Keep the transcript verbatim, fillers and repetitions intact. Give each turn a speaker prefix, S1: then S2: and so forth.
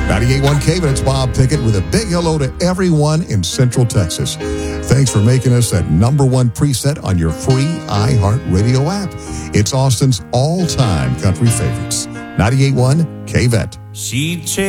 S1: ninety-eight point one K V E T, it's Bob Pickett with a big hello to everyone in Central Texas. Thanks for making us that number one preset on your free iHeartRadio app. It's Austin's all-time country favorites. ninety-eight point one K V E T.
S2: She